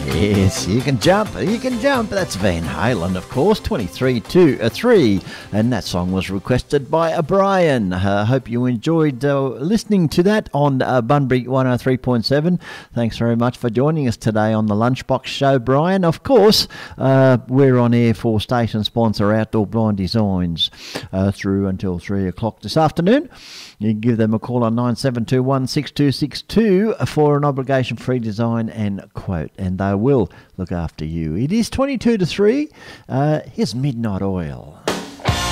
Yes, you can jump, That's Van Halen, of course, 23 to 3. And that song was requested by Brian. I hope you enjoyed listening to that on Bunbury 103.7. Thanks very much for joining us today on the Lunchbox Show, Brian. Of course, we're on air for station sponsor Outdoor Blind Designs through until 3 o'clock this afternoon. You can give them a call on 9721 6262 for an obligation-free design and quote, and they will look after you. It is 22 to 3. Here's Midnight Oil.